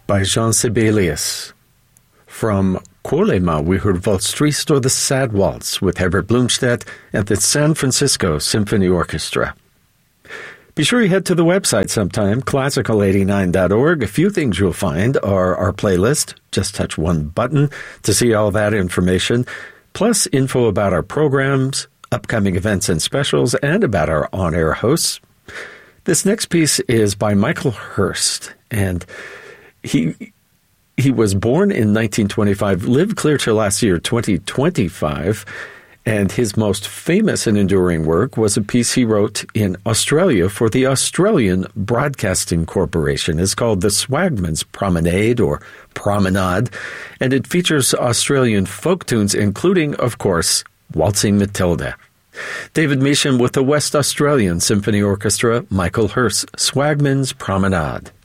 by Jean Sibelius. From Colema, we heard Waltz Triste or the Sad Waltz with Herbert Blumstedt and the San Francisco Symphony Orchestra. Be sure you head to the website sometime, classical89.org. A few things you'll find are our playlist. Just touch one button to see all that information, plus info about our programs, upcoming events and specials, and about our on-air hosts. This next piece is by Michael Hurst, and he was born in 1925, lived clear to last year, 2025, and his most famous and enduring work was a piece he wrote in Australia for the Australian Broadcasting Corporation. It's called The Swagman's Promenade, or Promenade, and it features Australian folk tunes, including, of course, Waltzing Matilda. David Measham with the West Australian Symphony Orchestra, Michael Hurst, Swagman's Promenade.